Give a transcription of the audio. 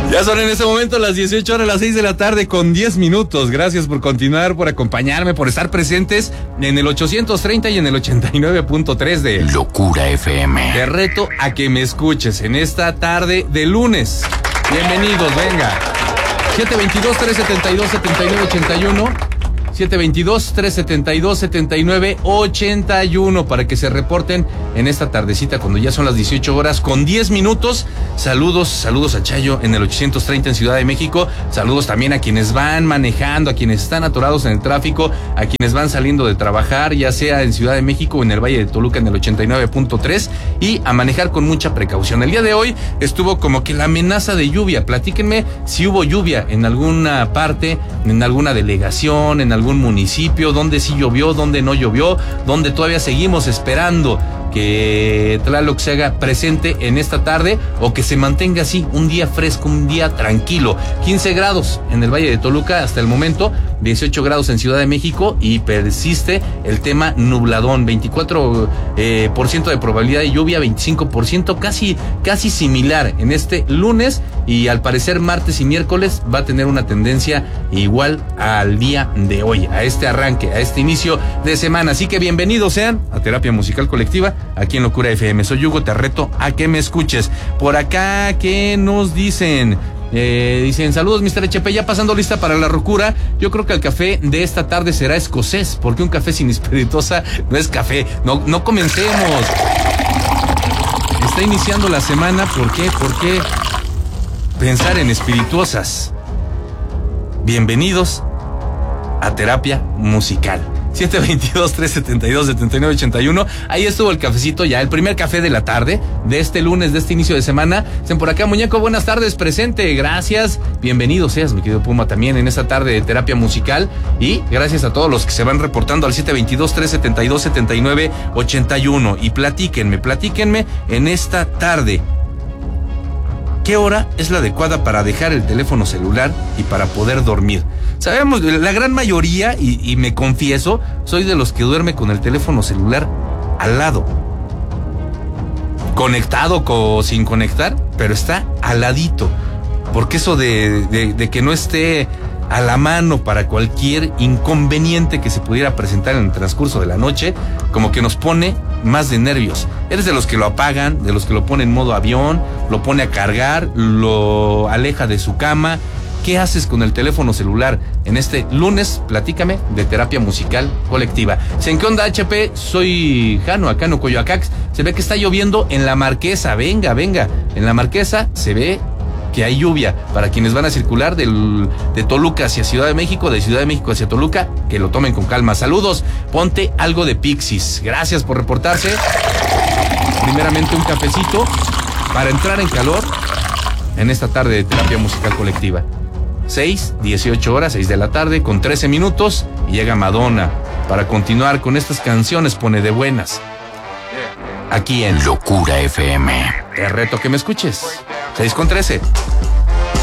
Ya son en este momento las 18 horas, las 6 de la tarde con 10 minutos. Gracias por continuar, por acompañarme, por estar presentes en el 830 y en el 89.3 de Locura FM. Te reto a que me escuches en esta tarde de lunes. Bienvenidos, venga. 722-372-7981. 722-372-7981 para que se reporten en esta tardecita cuando ya son las 18 horas con 10 minutos. Saludos a Chayo en el 830 en Ciudad de México. Saludos también a quienes van manejando, a quienes están atorados en el tráfico, a quienes van saliendo de trabajar, ya sea en Ciudad de México o en el Valle de Toluca en el 89.3, y a manejar con mucha precaución. El día de hoy estuvo como que la amenaza de lluvia. Platíquenme si hubo lluvia en alguna parte, en alguna delegación, en algún municipio, donde sí llovió, donde no llovió, donde todavía seguimos esperando que Tlaloc se haga presente en esta tarde o que se mantenga así, un día fresco, un día tranquilo. 15 grados en el Valle de Toluca hasta el momento, 18 grados en Ciudad de México y persiste el tema nubladón, 24% de probabilidad de lluvia, 25%, casi similar en este lunes, y al parecer martes y miércoles va a tener una tendencia igual al día de hoy, a este arranque, a este inicio de semana. Así que bienvenidos sean a Terapia Musical Colectiva aquí en Locura FM. Soy Hugo, te reto a que me escuches. Por acá, ¿qué nos dicen? Dicen, saludos Mr. HP, ya pasando lista para la locura. Yo creo que el café de esta tarde será escocés, porque un café sin espirituosa no es café. No comencemos. Está iniciando la semana, ¿por qué pensar en espirituosas? Bienvenidos a Terapia Musical. 722-372-7981. Ahí estuvo el cafecito ya, el primer café de la tarde de este lunes, de este inicio de semana. Dicen por acá, muñeco, buenas tardes, presente, gracias. Bienvenido seas, mi querido Puma, también en esta tarde de Terapia Musical. Y gracias a todos los que se van reportando al 722-372-7981. Y platíquenme en esta tarde, ¿qué hora es la adecuada para dejar el teléfono celular y para poder dormir? Sabemos, la gran mayoría, y me confieso, soy de los que duerme con el teléfono celular al lado. Conectado o sin conectar, pero está al ladito. Porque eso de que no esté a la mano para cualquier inconveniente que se pudiera presentar en el transcurso de la noche, como que nos pone más de nervios. Eres de los que lo apagan, de los que lo ponen en modo avión, lo pone a cargar, lo aleja de su cama. ¿Qué haces con el teléfono celular en este lunes? Platícame de Terapia Musical Colectiva. ¿En qué onda, HP? Soy Jano, acá en Coyoacax. Se ve que está lloviendo en la Marquesa. Venga. En la Marquesa se ve que hay lluvia. Para quienes van a circular de Toluca hacia Ciudad de México, de Ciudad de México hacia Toluca, que lo tomen con calma. Saludos. Ponte algo de Pixies. Gracias por reportarse. Primeramente un cafecito para entrar en calor en esta tarde de Terapia Musical Colectiva. 18 horas, 6 de la tarde con 13 minutos, y llega Madonna para continuar con estas canciones, pone de buenas. Aquí en Locura FM. Te reto que me escuches. 6 con 13.